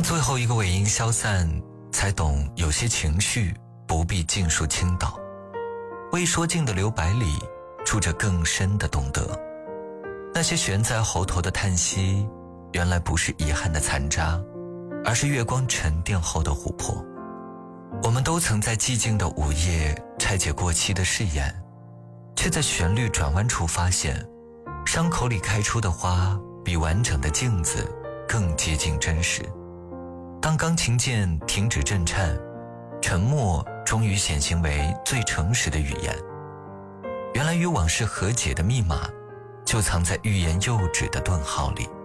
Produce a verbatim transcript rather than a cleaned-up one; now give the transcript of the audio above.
最后一个尾音消散，才懂有些情绪不必尽数倾倒。未说尽的留白里住着更深的懂得。那些悬在喉头的叹息，原来不是遗憾的残渣，而是月光沉淀后的琥珀。我们都曾在寂静的午夜拆解过期的誓言，却在旋律转弯处发现，伤口里开出的花比完整的镜子更接近真实。当钢琴键停止震颤，沉默终于显形为最诚实的语言。原来与往事和解的密码就藏在欲言又止的顿号里。